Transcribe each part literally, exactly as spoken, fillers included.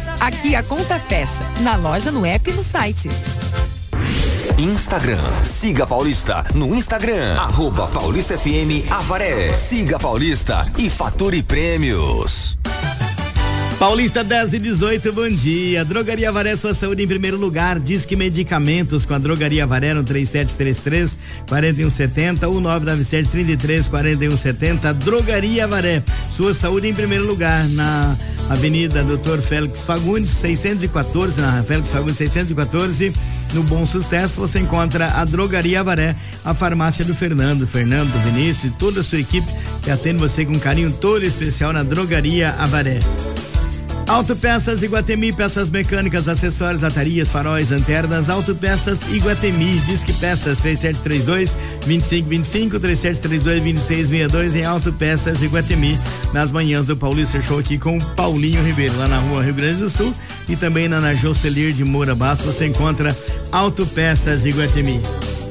Aqui a conta fecha, na loja, no app e no site. Instagram, siga Paulista no Instagram, arroba Paulista F M Avaré. Siga Paulista e fature prêmios. Paulista dez e dezoito, bom dia. Drogaria Avaré, sua saúde em primeiro lugar. Disque Medicamentos com a Drogaria Avaré no três sete três três, quatro um sete zero ou nove nove sete, três três, quatro um sete zero. Drogaria Avaré, sua saúde em primeiro lugar, na Avenida doutor Félix Fagundes, seiscentos e quatorze, na Félix Fagundes seiscentos e quatorze. No Bom Sucesso você encontra a Drogaria Avaré, a farmácia do Fernando, Fernando, do Vinícius e toda a sua equipe que atende você com carinho todo especial na Drogaria Avaré. Autopeças Iguatemi, peças mecânicas, acessórios, atarias, faróis, lanternas. Autopeças Iguatemi, Disque Peças três sete três dois, dois cinco dois cinco, três sete três dois, dois seis seis dois em Autopeças Iguatemi, nas manhãs do Paulista Show aqui com o Paulinho Ribeiro, lá na rua Rio Grande do Sul e também na, na Jocelir de Moura Basso você encontra Autopeças Iguatemi.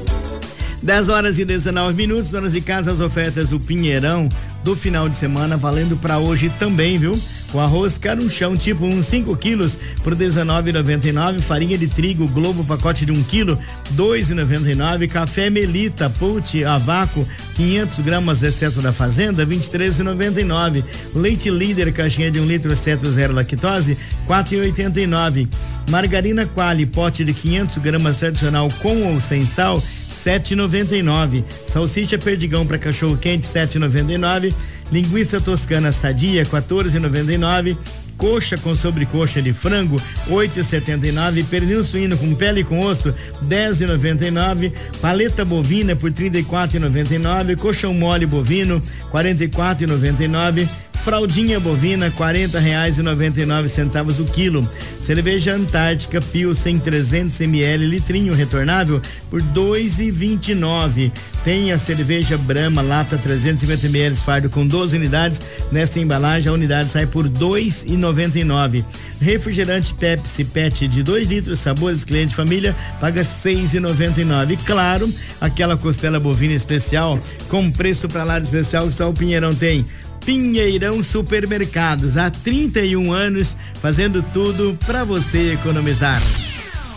dez horas e dezenove minutos, donas de casa, as ofertas do Pinheirão do final de semana valendo para hoje também, viu? O arroz carunchão tipo um, cinco quilos por dezenove e noventa e nove. Farinha de trigo Globo, pacote de um quilo, dois e noventa e nove. Café Melita Pult a vácuo, quinhentos gramas, exceto da Fazenda, vinte e três e noventa e nove. Leite Líder, caixinha de um litro, exceto zero lactose, quatro e oitenta e nove. Margarina Quali, pote de quinhentos gramas tradicional com ou sem sal, sete e noventa e nove. Salsicha Perdigão para cachorro quente, sete e noventa e nove. Linguiça toscana sadia, quatorze e noventa e nove. Coxa com sobrecoxa de frango, oito e setenta e nove. Pernil suíno com pele e com osso, dez e noventa e nove. Paleta bovina por trinta e quatro e noventa e nove. Coxão mole bovino, quarenta e quatro e noventa e nove. Fraldinha bovina, quarenta reais e noventa e nove centavos o quilo. Cerveja Antártica Pilsen trezentos mililitros, litrinho retornável por dois e vinte e nove. Tem a cerveja Brahma lata trezentos e cinquenta mililitros, fardo com doze unidades. Nessa embalagem a unidade sai por dois e noventa e nove. Refrigerante Pepsi Pet de dois litros, sabores cliente família, paga seis e noventa e nove. Claro, aquela costela bovina especial com preço para lá de especial que só o Pinheirão tem. Pinheirão Supermercados, há trinta e um anos fazendo tudo para você economizar.